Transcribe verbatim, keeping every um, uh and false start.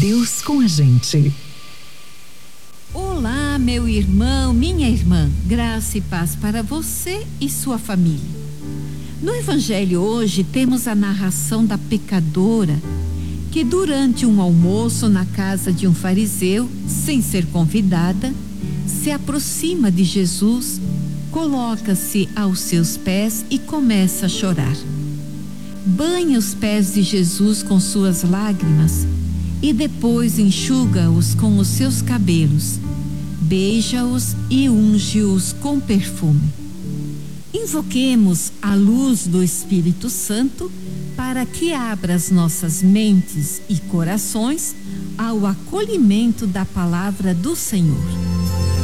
Deus com a gente. Olá, meu irmão, minha irmã, graça e paz para você e sua família. No Evangelho hoje temos a narração da pecadora que durante um almoço na casa de um fariseu, sem ser convidada, se aproxima de Jesus, coloca-se aos seus pés e começa a chorar. Banha os pés de Jesus com suas lágrimas e depois enxuga-os com os seus cabelos, beija-os e unge-os com perfume. Invoquemos a luz do Espírito Santo para que abra as nossas mentes e corações ao acolhimento da palavra do Senhor.